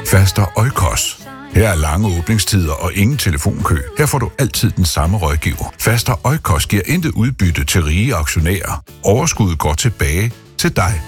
Faster Oikos. Her er lange åbningstider og ingen telefonkø. Her får du altid den samme rådgiver. Faster Oikos giver intet udbytte til rige aktionærer. Overskuddet går tilbage til dig.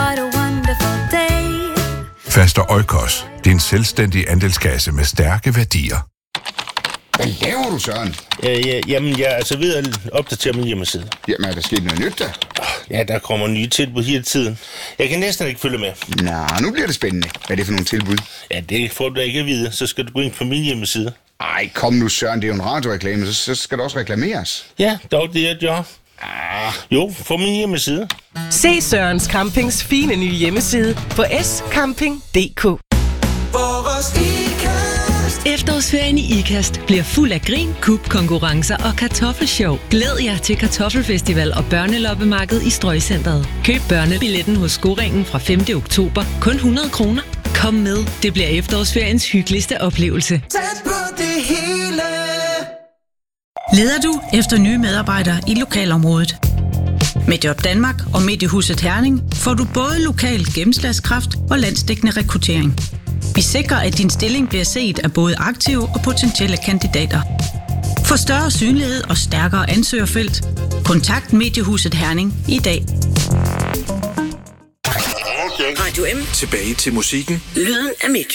Faster Oikos. Din selvstændige andelskasse med stærke værdier. Hvad laver du, Søren? Jamen, jeg er ved at opdatere min hjemmeside. Jamen, er der sket noget nyt, der? Ja, der kommer nye tilbud hele tiden. Jeg kan næsten ikke følge med. Nå, nu bliver det spændende. Hvad er det for nogle tilbud? Ja, det får du da ikke at vide. Så skal du gå ind på min hjemmeside. Ej, kom nu, Søren. Det er jo en radioreklame, så skal der også reklameres. Ja, dog det er job. Jo, på min hjemmeside. Se Sørens Campings fine nye hjemmeside på scamping.dk. Efterårsferien i IKAST bliver fuld af grin, kubkonkurrencer og kartoffelshow. Glæd jer til kartoffelfestival og børneloppemarked i Strøgcenteret. Køb børnebilletten hos Skoringen fra 5. oktober. Kun 100 kroner. Kom med, det bliver efterårsferiens hyggeligste oplevelse. Tæt på det hele. Leder du efter nye medarbejdere i lokalområdet? Med Job Danmark og Mediehuset Herning får du både lokal gennemslagskraft og landsdækkende rekruttering. Vi sikrer, at din stilling bliver set af både aktive og potentielle kandidater. For større synlighed og stærkere ansøgerfelt, kontakt Mediehuset Herning i dag. Radio M. Tilbage til musikken. Lyden af Medie.